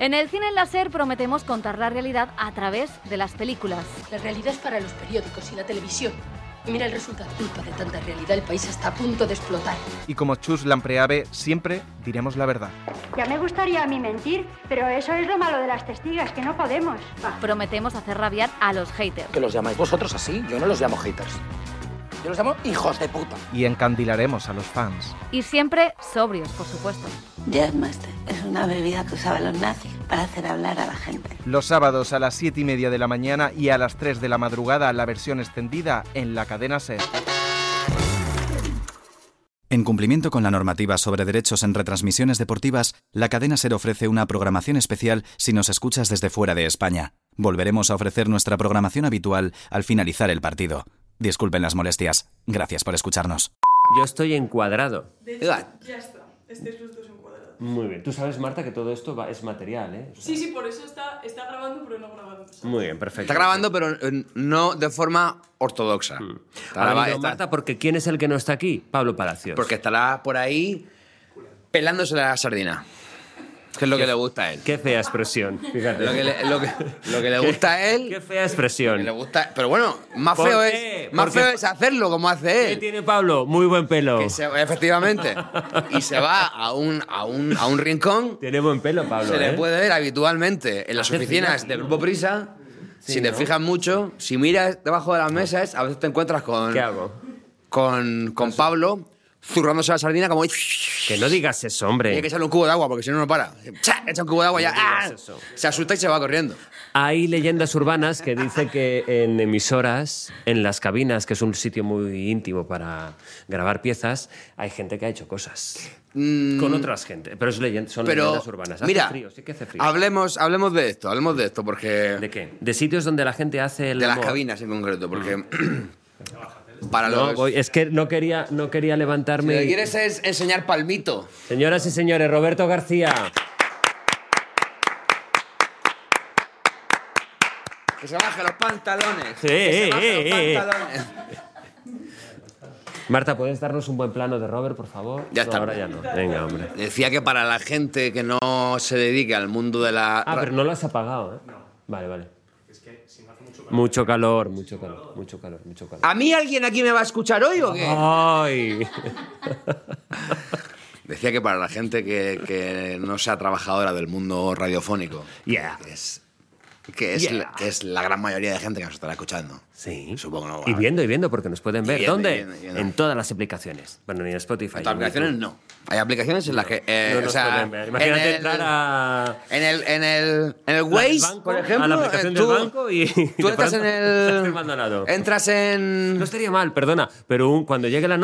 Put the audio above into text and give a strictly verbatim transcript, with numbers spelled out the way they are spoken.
En el cine láser prometemos contar la realidad a través de las películas. La realidad es para los periódicos y la televisión. Y mira el resultado. Culpa de tanta realidad, el país está a punto de explotar. Y como Chus Lampreave, siempre diremos la verdad. Ya me gustaría a mí mentir, pero eso es lo malo de las testigas, que no podemos. Va. Prometemos hacer rabiar a los haters. ¿Que los llamáis vosotros así? Yo no los llamo haters. Yo los llamo hijos de puta. Y encandilaremos a los fans. Y siempre sobrios, por supuesto. Jazzmaster es una bebida que usaban los nazis para hacer hablar a la gente. Los sábados a las siete y media de la mañana y a las tres de la madrugada la versión extendida en la cadena SER. En cumplimiento con la normativa sobre derechos en retransmisiones deportivas, la cadena SER ofrece una programación especial si nos escuchas desde fuera de España. Volveremos a ofrecer nuestra programación habitual al finalizar el partido. Disculpen las molestias. Gracias por escucharnos. Yo estoy encuadrado. De hecho, ya está. Estáis los dos encuadrados. Muy bien. Tú sabes, Marta, que todo esto va, es material, ¿eh? O sea, Sí, sí, por eso está, está grabando, pero no grabando. Muy bien, perfecto. Está grabando, pero eh, no de forma ortodoxa. Hmm. Está Ahora graba- digo, está- Marta, porque ¿quién es el que no está aquí? Pablo Palacios. Porque estará por ahí pelándose la sardina. Que es lo que le gusta a él. Qué fea expresión, fíjate. Lo que le, lo que, lo que le gusta a él. Qué fea que expresión. le gusta, pero bueno, más ¿Por feo qué? es más Porque- feo es hacerlo como hace ¿Qué él. tiene Pablo? Muy buen pelo. Que se- efectivamente. Y se va a un, a un, a un rincón. Tiene buen pelo, Pablo. Se le ¿eh? puede ver habitualmente en las Hace oficinas fila. del Grupo Prisa. Sí, si te ¿no? fijas mucho, si miras debajo de las mesas, a veces te encuentras con, ¿Qué hago? con, con Pablo zurrándose la sardina como... Que no digas eso, hombre. Y hay que echarle un cubo de agua porque si no, no para. ¡Cha! Echa un cubo de agua y ya. No digas ¡Ah! eso. Se asusta y se va corriendo. Hay leyendas urbanas que dicen que en emisoras, en las cabinas, que es un sitio muy íntimo para grabar piezas, hay gente que ha hecho cosas. Mm, Con otras gente. Pero es leyenda- son pero, leyendas urbanas. Hace mira, frío, sí que hace frío. hablemos, hablemos de esto, hablemos de esto, porque... ¿De qué? De sitios donde la gente hace el de las amor. cabinas en concreto, porque... para No, los... voy- es que no quería, no quería Si levantarme. lo que quieres es enseñar palmito. Señoras y señores, Roberto García. Que se baje los pantalones. Sí, que se baje eh, los eh, eh. pantalones. Marta, ¿puedes darnos un buen plano de Robert, por favor? Ya No, está. ahora ya no. Venga, hombre. Decía que para la gente que no se dedique al mundo de la... Ah, pero no lo has apagado, ¿eh? No. Vale, vale. Es que si me hace mucho calor. Mucho calor, mucho calor, mucho calor, mucho calor. ¿A mí alguien aquí me va a escuchar hoy o qué? ¡Ay! Decía que para la gente que, que no sea trabajadora del mundo radiofónico, Yeah. que es, que, es Yeah. la, que es la gran mayoría de gente que nos estará escuchando. Sí. Supongo que no. Y viendo, y viendo, porque nos pueden ver. viendo, ¿Dónde? y viendo, y viendo. En todas las aplicaciones. Bueno, ni en Spotify. En ni en aplicaciones YouTube. no. Hay aplicaciones en las que... eh, No o nos sea, pueden ver. Imagínate en el- entrar a... En el, en el, en el la del Waze, banco, por ejemplo, a la aplicación eh, del tú, banco y... tú de entras en pronto estás el... abandonado. Entras en... No estaría mal, perdona, pero un- cuando llegue la